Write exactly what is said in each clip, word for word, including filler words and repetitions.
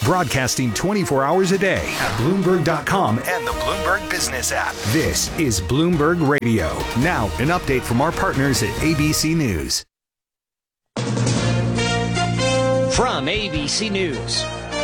broadcasting twenty-four hours a day at Bloomberg dot com and the Bloomberg Business app. This is Bloomberg Radio. Now, an update from our partners at A B C News. From A B C News,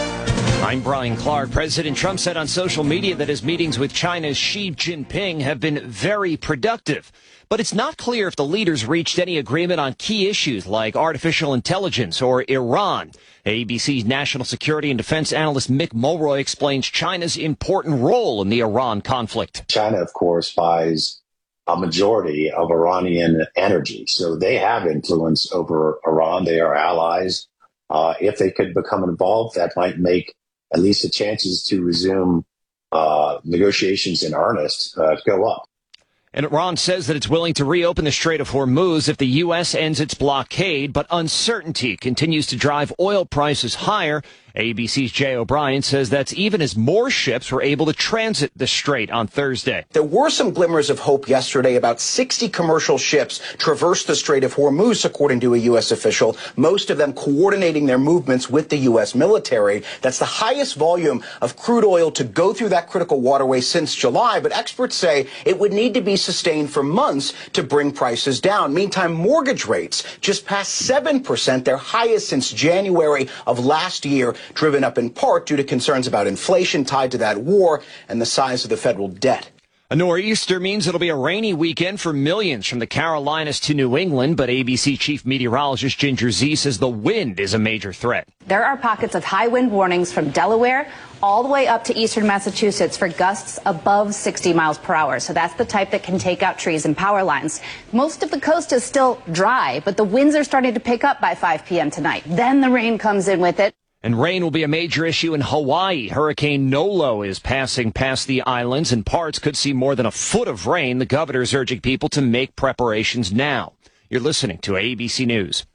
I'm Brian Clark. President Trump said on social media that his meetings with China's Xi Jinping have been very productive. But it's not clear if the leaders reached any agreement on key issues like artificial intelligence or Iran. A B C's national security and defense analyst Mick Mulroy explains China's important role in the Iran conflict. China, of course, buys a majority of Iranian energy, so they have influence over Iran. They are allies. Uh, if they could become involved, that might make at least the chances to resume uh, negotiations in earnest uh, go up. And Iran says that it's willing to reopen the Strait of Hormuz if the U S ends its blockade, but uncertainty continues to drive oil prices higher. A B C's Jay O'Brien says that's even as more ships were able to transit the strait on Thursday. There were some glimmers of hope yesterday. About sixty commercial ships traversed the Strait of Hormuz, according to a U S official, most of them coordinating their movements with the U S military. That's the highest volume of crude oil to go through that critical waterway since July, but experts say it would need to be sustained for months to bring prices down. Meantime, mortgage rates just passed seven percent, their highest since January of last year, driven up in part due to concerns about inflation tied to that war and the size of the federal debt. A nor'easter means it'll be a rainy weekend for millions from the Carolinas to New England, but A B C chief meteorologist Ginger Zee says the wind is a major threat. There are pockets of high wind warnings from Delaware all the way up to eastern Massachusetts for gusts above sixty miles per hour. So that's the type that can take out trees and power lines. Most of the coast is still dry, but the winds are starting to pick up by five p.m. tonight. Then the rain comes in with it. And rain will be a major issue in Hawaii. Hurricane Nolo is passing past the islands, and parts could see more than a foot of rain. The governor is urging people to make preparations now. You're listening to A B C News.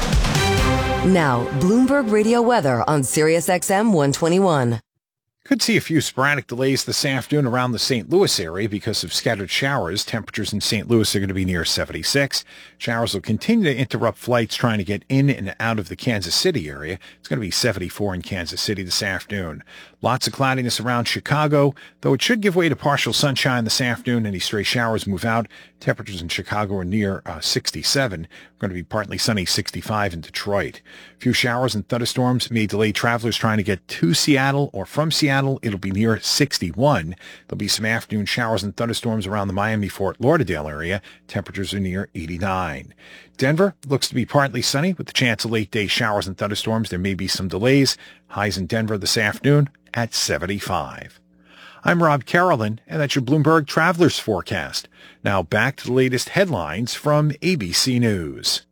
Now, Bloomberg Radio weather on Sirius X M one twenty-one. Could see a few sporadic delays this afternoon around the Saint Louis area because of scattered showers. Temperatures in Saint Louis are going to be near seventy-six. Showers will continue to interrupt flights trying to get in and out of the Kansas City area. It's going to be seventy-four in Kansas City this afternoon. Lots of cloudiness around Chicago, though it should give way to partial sunshine this afternoon. Any stray showers move out. Temperatures in Chicago are near uh, sixty-seven. Going to be partly sunny, sixty-five in Detroit. A few showers and thunderstorms may delay travelers trying to get to Seattle or from Seattle. It'll be near sixty-one. There'll be some afternoon showers and thunderstorms around the Miami-Fort Lauderdale area. Temperatures are near eighty-nine. Denver looks to be partly sunny with the chance of late-day showers and thunderstorms. There may be some delays. Highs in Denver this afternoon at seventy-five. I'm Rob Carolyn, and that's your Bloomberg Travelers Forecast. Now back to the latest headlines from A B C News.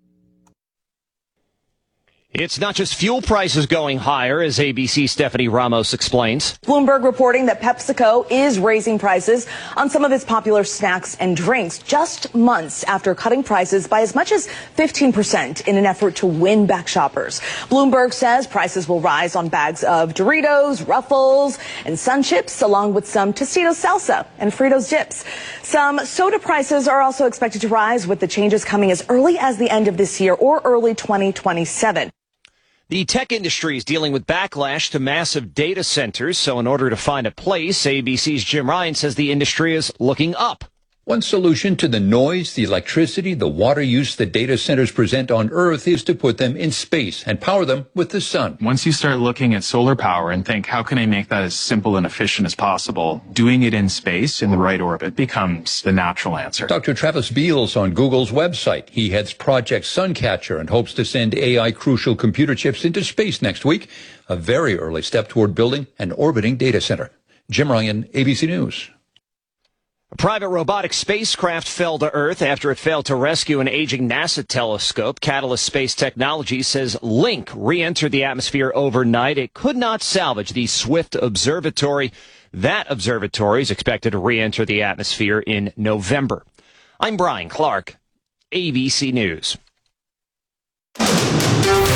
It's not just fuel prices going higher, as A B C's Stephanie Ramos explains. Bloomberg reporting that PepsiCo is raising prices on some of its popular snacks and drinks just months after cutting prices by as much as fifteen percent in an effort to win back shoppers. Bloomberg says prices will rise on bags of Doritos, Ruffles, and Sun Chips, along with some Tostitos salsa and Fritos dips. Some soda prices are also expected to rise, with the changes coming as early as the end of this year or early twenty twenty-seven. The tech industry is dealing with backlash to massive data centers, so in order to find a place, A B C's Jim Ryan says the industry is looking up. One solution to the noise, the electricity, the water use that data centers present on Earth is to put them in space and power them with the sun. Once you start looking at solar power and think, how can I make that as simple and efficient as possible? Doing it in space in the right orbit becomes the natural answer. Doctor Travis Beals on Google's website. He heads Project Suncatcher and hopes to send A I crucial computer chips into space next week, a very early step toward building an orbiting data center. Jim Ryan, A B C News. A private robotic spacecraft fell to Earth after it failed to rescue an aging NASA telescope. Catalyst Space Technologies says Link re-entered the atmosphere overnight. It could not salvage the Swift Observatory. That observatory is expected to re-enter the atmosphere in November. I'm Brian Clark, A B C News.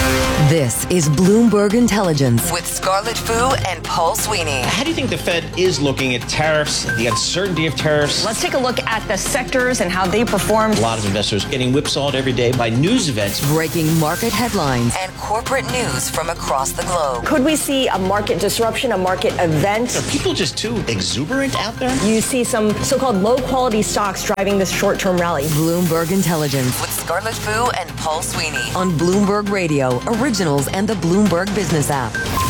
This is Bloomberg Intelligence with Scarlett Fu and Paul Sweeney. How do you think the Fed is looking at tariffs, the uncertainty of tariffs? Let's take a look at the sectors and how they performed. A lot of investors getting whipsawed every day by news events. Breaking market headlines and corporate news from across the globe. Could we see a market disruption, a market event? Are people just too exuberant out there? You see some so-called low-quality stocks driving this short-term rally. Bloomberg Intelligence with Scarlett Fu and Paul Sweeney on Bloomberg Radio, Originals, and the Bloomberg Business app.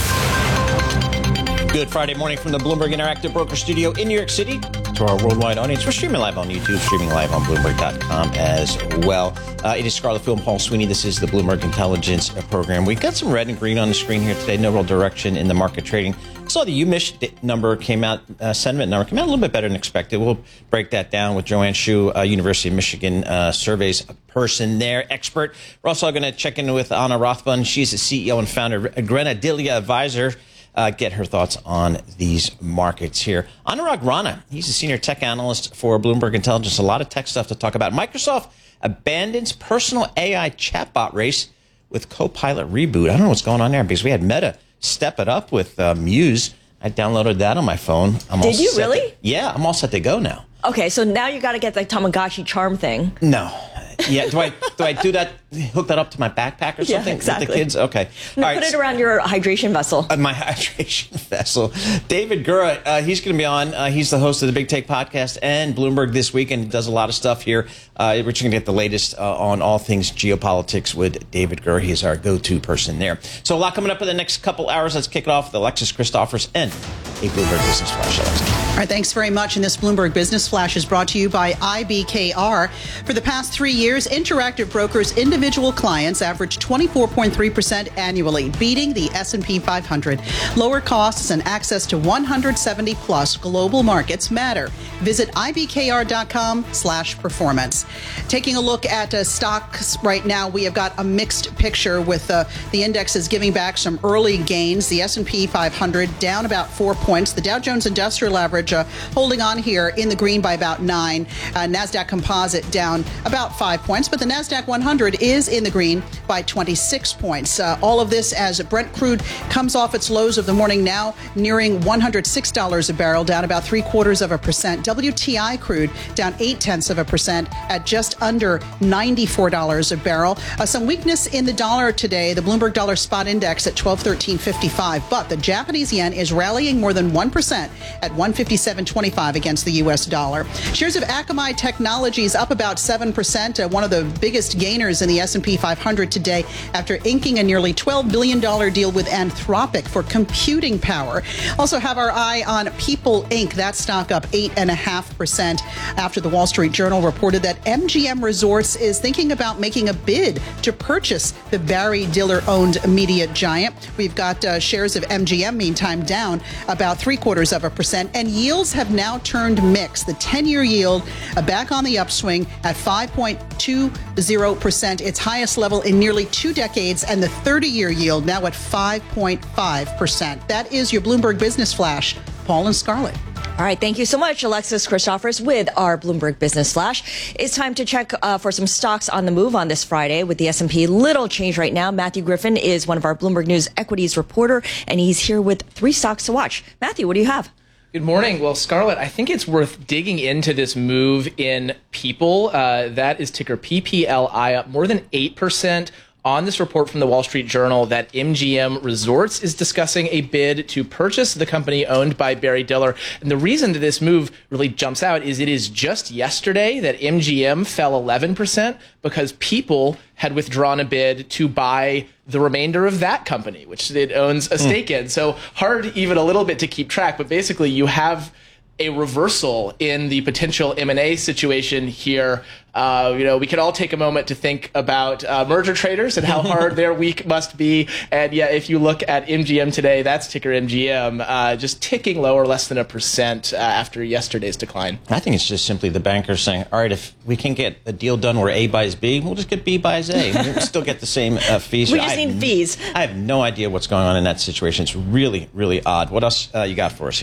Good Friday morning from the Bloomberg Interactive Broker Studio in New York City. To our worldwide audience, we're streaming live on YouTube, streaming live on Bloomberg dot com as well. Uh, it is Scarlett Fu and Paul Sweeney. This is the Bloomberg Intelligence program. We've got some red and green on the screen here today. No real direction in the market trading. Saw the U M I S number came out, uh, sentiment number came out a little bit better than expected. We'll break that down with Joanne Shu, uh, University of Michigan uh, surveys person there, expert. We're also going to check in with Anna Rothman. She's the C E O and founder of Grenadilia Advisor. Uh, get her thoughts on these markets here. Anurag Rana, he's a senior tech analyst for Bloomberg Intelligence. A lot of tech stuff to talk about. Microsoft abandons personal A I chatbot race with Copilot reboot. I don't know what's going on there because we had Meta step it up with uh, Muse. I downloaded that on my phone. I'm Did all you set really? To, yeah, I'm all set to go now. Okay, so now you got to get the Tamagotchi charm thing. No. Yeah, do I do I do that? Hook that up to my backpack or something? Yeah, exactly. With the kids? Okay. No, All put right. it around your hydration vessel. Uh, my hydration vessel. David Gura, uh, he's going to be on. Uh, he's the host of the Big Take podcast and Bloomberg This Week, and he does a lot of stuff here. Uh, we're going to get the latest uh, on all things geopolitics with David Gura. He's our go-to person there. So a lot coming up in the next couple hours. Let's kick it off with Alexis Christophers and a Bloomberg Business Flash. Alexis. All right, thanks very much. And this Bloomberg Business Flash is brought to you by I B K R. For the past three years, Interactive Brokers' individual clients averaged twenty-four point three percent annually, beating the S and P five hundred. Lower costs and access to one hundred seventy plus global markets matter. Visit I B K R dot com slash performance. Taking a look at uh, stocks right now, we have got a mixed picture with uh, the indexes giving back some early gains. The S and P five hundred down about four points. The Dow Jones Industrial Average uh, holding on here in the green by about nine. Uh, NASDAQ Composite down about five points, but the NASDAQ one hundred is in the green by twenty-six points. Uh, all of this as Brent crude comes off its lows of the morning, now nearing one hundred six dollars a barrel, down about three quarters of a percent. W T I crude down eight tenths of a percent at just under ninety-four dollars a barrel. Uh, some weakness in the dollar today. The Bloomberg Dollar Spot Index at twelve thirteen fifty-five, but the Japanese yen is rallying more than one percent at one fifty-seven twenty-five against the U S dollar. Shares of Akamai Technologies up about seven percent, uh, one of the biggest gainers in the S and P five hundred today after inking a nearly twelve billion dollars deal with Anthropic for computing power. Also have our eye on People Incorporated. That stock up eight point five percent after the Wall Street Journal reported that M G M Resorts is thinking about making a bid to purchase the Barry Diller-owned media giant. We've got uh, shares of M G M, meantime, down about three quarters of a percent, and yields have now turned mixed. The ten-year yield uh, back on the upswing at five point two zero percent, its highest level in nearly two decades, and the thirty-year yield now at five point five percent. That is your Bloomberg Business Flash. Paul and Scarlett. All right, thank you so much, Alexis Christophers, with our Bloomberg Business Flash. It's time to check uh, for some stocks on the move on this Friday with the S and P. Little change right now. Matthew Griffin is one of our Bloomberg News equities reporter, and he's here with three stocks to watch. Matthew, what do you have? Good morning. Well, Scarlett, I think it's worth digging into this move in People. Uh, that is ticker P P L I, up more than eight percent. On this report from the Wall Street Journal that M G M Resorts is discussing a bid to purchase the company owned by Barry Diller. And the reason that this move really jumps out is it is just yesterday that M G M fell eleven percent because People had withdrawn a bid to buy the remainder of that company, which it owns a stake mm. in. So hard even a little bit to keep track, but basically you have a reversal in the potential M and A situation here. Uh, you know, we could all take a moment to think about uh, merger traders and how hard their week must be. And yeah, if you look at M G M today, that's ticker M G M, uh, just ticking lower, less than a percent uh, after yesterday's decline. I think it's just simply the bankers saying, all right, if we can get a deal done where A buys B, we'll just get B buys A. We'll still get the same uh, fees. We just I need have, fees. I have no idea what's going on in that situation. It's really, really odd. What else uh, you got for us here?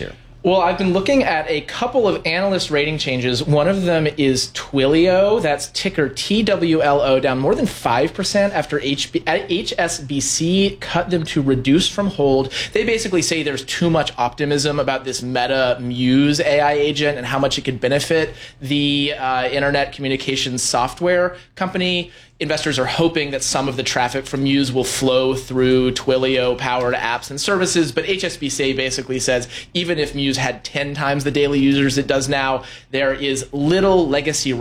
Well, I've been looking at a couple of analyst rating changes. One of them is Twilio. That's ticker T W L O, down more than five percent after H S B C cut them to reduce from hold. They basically say there's too much optimism about this Meta Muse A I agent and how much it could benefit the uh, internet communications software company. Investors are hoping that some of the traffic from Muse will flow through Twilio-powered apps and services, but H S B C basically says even if Muse had ten times the daily users it does now, there is little legacy